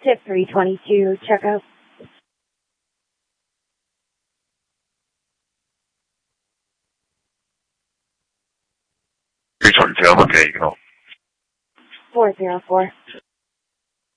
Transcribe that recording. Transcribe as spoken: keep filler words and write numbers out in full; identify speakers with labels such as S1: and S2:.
S1: Tip three twenty-two, checkout.
S2: three twenty-two, I'm okay, you can hold.
S1: four zero four.